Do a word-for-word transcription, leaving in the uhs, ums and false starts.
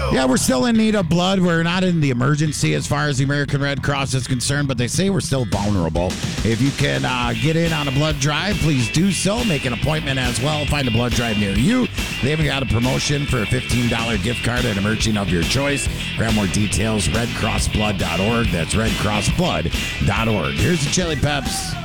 Yeah, we're still in need of blood. We're not in the emergency as far as the American Red Cross is concerned, but they say we're still vulnerable. If you can uh, get in on a blood drive, please do so. Make an appointment as well. Find a blood drive near you. They even got a promotion for a fifteen dollars gift card at a merchant of your choice. Grab more details, red cross blood dot org. That's red cross blood dot org. Here's the Chili Peps.